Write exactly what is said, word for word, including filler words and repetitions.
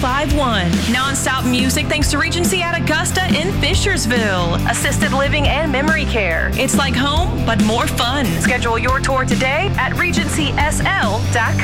five one. Non-stop music thanks to Regency at Augusta in Fishersville. Assisted living and memory care. It's like home, but more fun. Schedule your tour today at regency s l dot com.